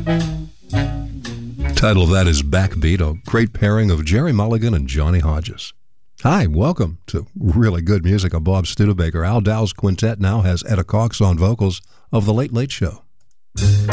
Title of that is Backbeat, a great pairing of Jerry Mulligan and Johnny Hodges. Hi, welcome to really good music. I'm Bob Studebaker. Al Dow's quintet now has Etta Cox on vocals of The Late Late Show.